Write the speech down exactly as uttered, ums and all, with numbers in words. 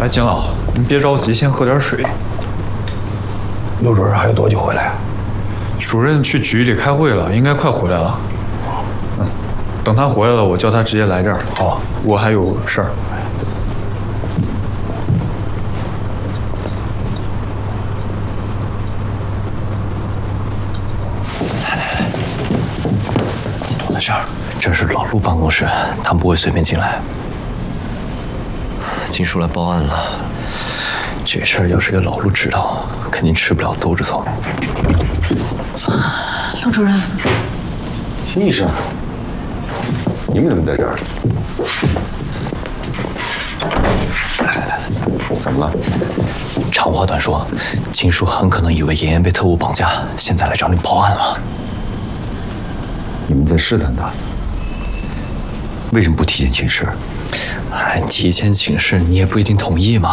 哎，景老，你别着急，先喝点水。 陆主任还有多久回来啊？ 主任去局里开会了，应该快回来了。嗯，等他回来了，我叫他直接来这儿。 好， 我还有事儿。 来来来，你躲在这儿，这是老陆办公室，他们不会随便进来。金叔来报案了，这事儿要是给老陆知道，肯定吃不了兜着走。 陆主任， 秦医生，你们怎么在这儿？ 来来来， 怎么了？ 长话短说，金叔很可能以为妍妍被特务绑架，现在来找你报案了。 你们在试探他？为什么不提前请示？ 哎，提前请示你也不一定同意嘛。